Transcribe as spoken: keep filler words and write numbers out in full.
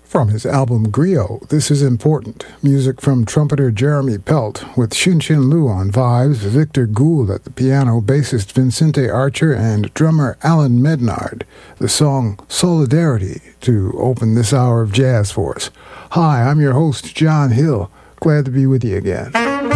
From his album Griot, this is Important. Music from trumpeter Jeremy Pelt, with Shin-Shin Liu on vibes, Victor Gould at the piano, bassist Vincente Archer, and drummer Alan Mednard. The song Solidarity to open this hour of jazz for us. Hi, I'm your host, John Hill. Glad to be with you again.